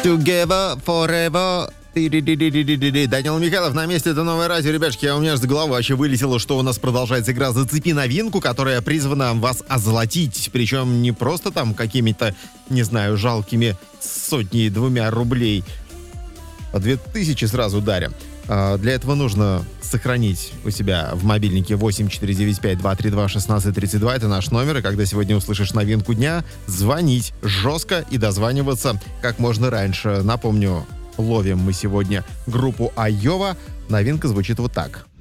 Together forever. Данил Михайлов на месте, это новое радио. Ребятушки, у меня же с головы вообще вылетело, что у нас продолжается игра «Зацепи новинку», которая призвана вас озолотить. Причем не просто там какими-то, не знаю, жалкими сотней-двумя рублей, а 2000 сразу дарим. Для этого нужно сохранить у себя в мобильнике 8495-232-1632. Это наш номер. И когда сегодня услышишь новинку дня, звонить жестко и дозваниваться как можно раньше. Напомню, ловим мы сегодня группу Айова. Новинка звучит вот так.